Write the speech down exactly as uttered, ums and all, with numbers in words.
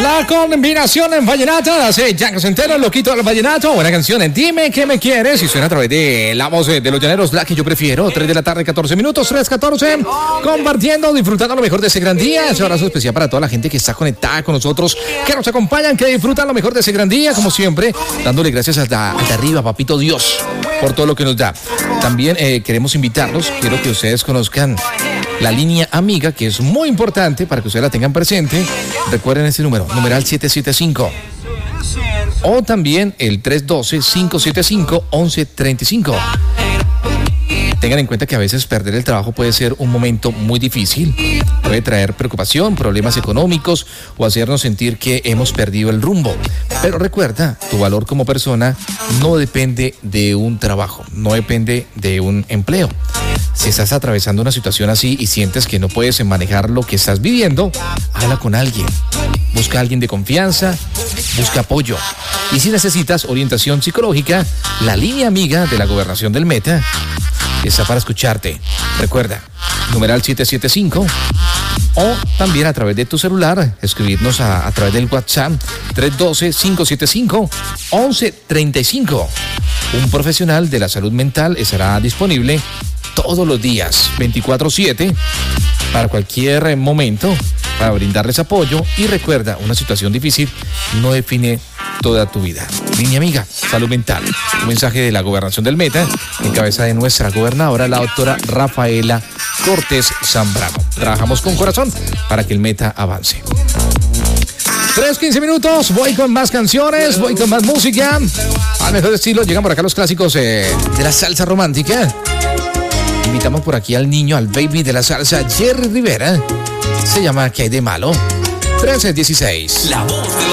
La combinación en vallenata hace Jack Centeno, loquito del vallenato. Buena canción en Dime que me quieres. Y suena a través de la voz de los llaneros, la que yo prefiero. tres de la tarde, catorce minutos, tres catorce. Compartiendo, disfrutando lo mejor de ese gran día. Ese abrazo especial para toda la gente que está conectada con nosotros, que nos acompañan, que disfrutan lo mejor de ese gran día. Como siempre, dándole gracias hasta, hasta arriba, papito Dios, por todo lo que nos da. También eh, queremos invitarlos. Quiero que ustedes conozcan la línea amiga, que es muy importante para que ustedes la tengan presente. Recuerden ese número, numeral siete siete cinco. O también el tres uno dos, cinco siete cinco, once treinta y cinco. Tengan en cuenta que a veces perder el trabajo puede ser un momento muy difícil. Puede traer preocupación, problemas económicos o hacernos sentir que hemos perdido el rumbo. Pero recuerda, tu valor como persona no depende de un trabajo, no depende de un empleo. Si estás atravesando una situación así y sientes que no puedes manejar lo que estás viviendo, habla con alguien. Busca a alguien de confianza, busca apoyo. Y si necesitas orientación psicológica, la línea amiga de la Gobernación del Meta está para escucharte. Recuerda, numeral siete siete cinco. O también a través de tu celular, escribirnos a, a través del WhatsApp tres uno dos, cinco siete cinco, once treinta y cinco. Un profesional de la salud mental estará disponible todos los días, veinticuatro siete, para cualquier momento, para brindarles apoyo. Y recuerda, una situación difícil no define toda tu vida. Línea amiga, salud mental. Un mensaje de la Gobernación del Meta, en cabeza de nuestra gobernadora, la doctora Rafaela Cortés Zambrano. Trabajamos con corazón para que el Meta avance. tres quince minutos, voy con más canciones, voy con más música. Al mejor estilo, llegan por acá los clásicos eh, de la salsa romántica. Invitamos por aquí al niño, al baby de la salsa, Jerry Rivera. Se llama ¿Qué hay de malo? trece dieciséis. La voz de los